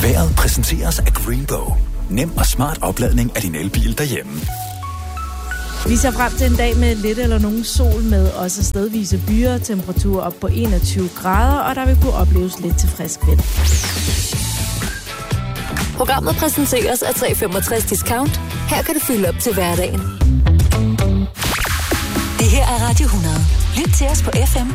Vejret præsenteres af Greenbow. Nem og smart opladning af din elbil derhjemme. Vi ser frem til en dag med lidt eller nogen sol med også stedvise byer, temperatur op på 21 grader, og der vil kunne opleves lidt til frisk vind. Programmet præsenteres af 365 Discount. Her kan du fylde op til hverdagen. Det her er Radio 100. Lyt til os på FM